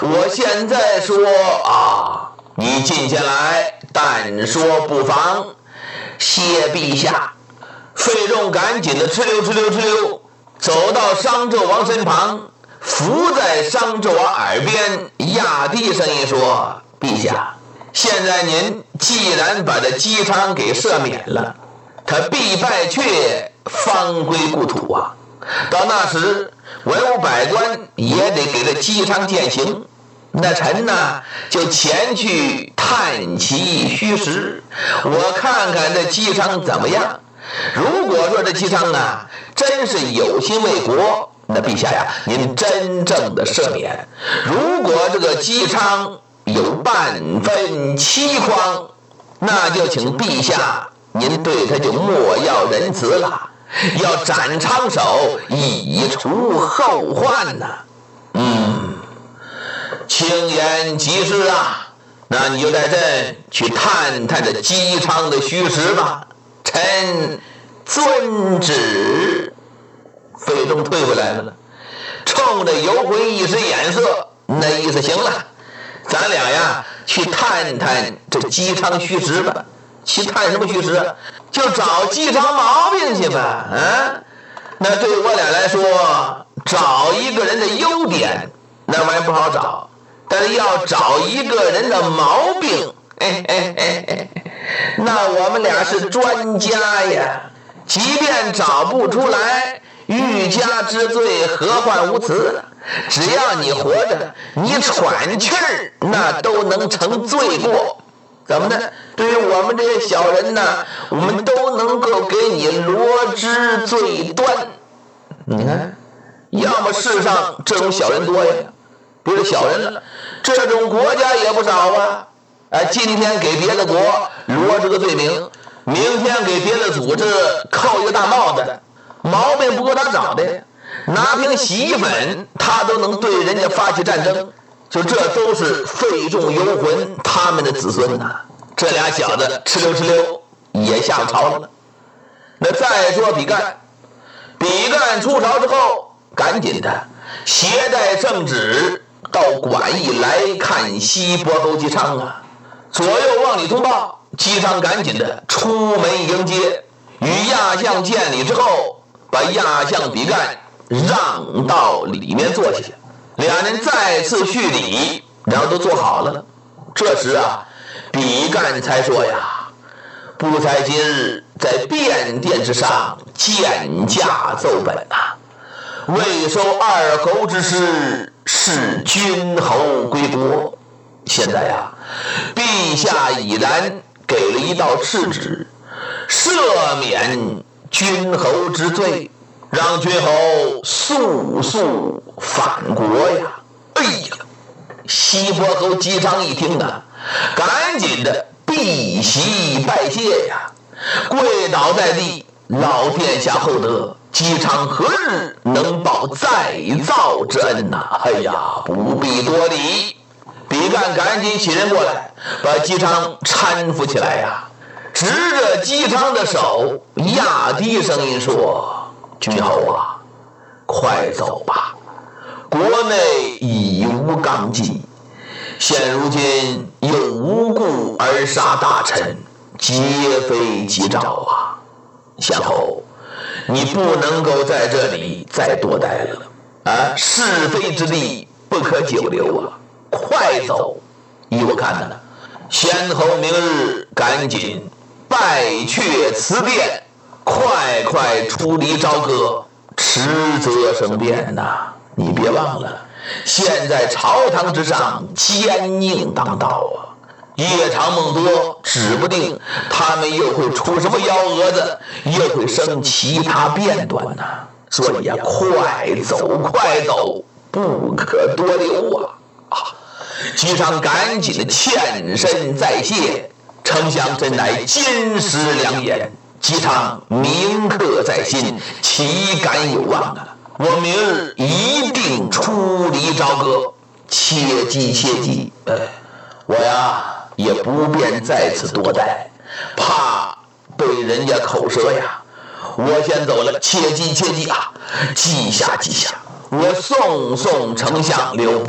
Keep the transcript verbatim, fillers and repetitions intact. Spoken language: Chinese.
我现在说啊，你近下来，但说不妨。谢陛下。费仲赶紧的哧溜哧溜哧溜走到商纣王身旁，伏在商纣王耳边，压低声音说：陛下，现在您既然把这姬昌给赦免了，他必败却方归故土啊。到那时文武百官也得给这姬昌践行，那臣呢就前去探其虚实，我看看这姬昌怎么样。如果说这姬昌啊真是有心为国，那陛下呀，您真正的赦免；如果这个姬昌有半分欺诳，那就请陛下您对他就莫要仁慈了，要斩长手，以除后患呐、啊。嗯，卿言极是啊，那你就在这去探探这姬昌的虚实吧。臣遵旨。费仲退回来了，冲着游魂一使眼色，那意思行了，咱俩呀去探探这姬昌虚实吧。去探什么虚实啊？就找姬昌毛病去吧。啊，那对我俩来说，找一个人的优点那玩意不好找，但是要找一个人的毛病，哎哎哎哎，那我们俩是专家呀。即便找不出来，欲加之罪，何患无辞？只要你活着，你喘气儿，那都能成罪过。怎么呢？对于我们这些小人呢，我们都能够给你罗织罪端。你看，要么世上这种小人多呀，别说小人了，这种国家也不少啊。哎，今天给别的国罗织个罪名，明天给别的组织扣一个大帽子，毛病不够他找的，拿瓶洗衣粉他都能对人家发起战争。就这都是费仲游魂他们的子孙呐、啊。这俩小子哧溜哧溜也下朝了。那再说比干，比干出朝之后，赶紧的携带圣旨到馆驿来看西伯侯姬昌啊。左右往里通报，姬昌赶紧的出门迎接，与亚相见礼之后，把亚相比干让到里面坐下，两人再次叙礼，然后都坐好了。这时啊，比干才说呀：不才今日在便殿之上见驾奏本啊，未收二侯之师，是君侯归国。现在呀、啊，陛下已然给了一道敕旨，赦免君侯之罪，让君侯速速返国呀！哎呀，西伯侯姬昌一听啊，赶紧的避席拜谢呀，跪倒在地，老殿下厚德，姬昌何日能报再造之恩呐、啊？哎呀，不必多礼。比干赶紧起人过来，把姬昌搀扶起来呀，执着姬昌的手，压低声音说：君侯啊，快走吧，国内已无纲纪，现如今又无故而杀大臣，皆非吉兆啊。相侯，你不能够在这里再多待了啊，是非之地不可久留啊，快走！依我看呢，先侯明日赶紧拜阙辞殿，快快出离朝歌，迟则生变呐、啊！你别忘了，现在朝堂之上奸佞当道啊，夜长梦多，指不定他们又会出什么幺蛾子，又会生其他变端呐、啊！所以呀、啊，快走快走，不可多留啊！啊！姬昌赶紧的欠身再谢，丞相真乃金石良言，姬昌铭刻在心，岂敢有忘啊！我明日一定出离朝歌，切记切记。哎，我呀也不便在此多待，怕被人家口舌呀。我先走了，切记切记啊！记下记下，我送送丞相留